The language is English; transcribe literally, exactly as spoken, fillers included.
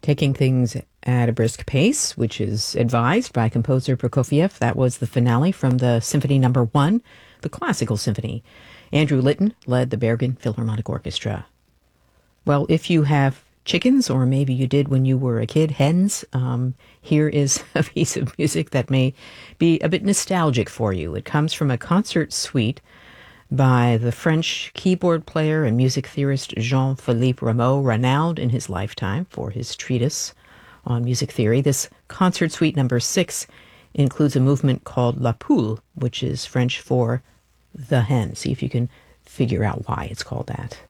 Taking things at a brisk pace, which is advised by composer Prokofiev. That was the finale from the Symphony Number One, the classical symphony. Andrew Litton led the Bergen Philharmonic Orchestra. Well, if you have chickens, or maybe you did when you were a kid, hens, um, here is a piece of music that may be a bit nostalgic for you. It comes from a concert suite by the French keyboard player and music theorist Jean-Philippe Rameau, renowned in his lifetime for his treatise on music theory. This concert suite number six includes a movement called La Poule, which is French for the hen. See if you can figure out why it's called that.